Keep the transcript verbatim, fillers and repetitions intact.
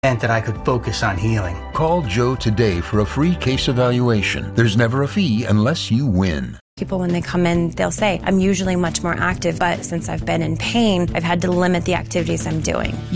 and that I could focus on healing. Call Joe today for a free case evaluation. There's never a fee unless you win. People, when they come in, they'll say, I'm usually much more active, but since I've been in pain, I've had to limit the activities I'm doing.